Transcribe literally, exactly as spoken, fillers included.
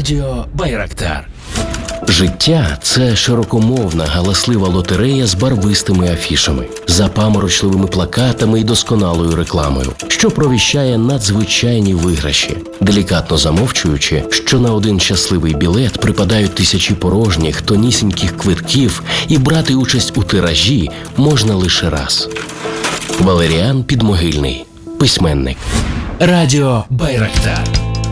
Радіо Байрактар. Життя – це широкомовна, галаслива лотерея з барвистими афішами, запаморочливими плакатами і досконалою рекламою, що провіщає надзвичайні виграші, делікатно замовчуючи, що на один щасливий білет припадають тисячі порожніх, тонісіньких квитків, і брати участь у тиражі можна лише раз. Валеріан Підмогильний, письменник. Радіо Байрактар.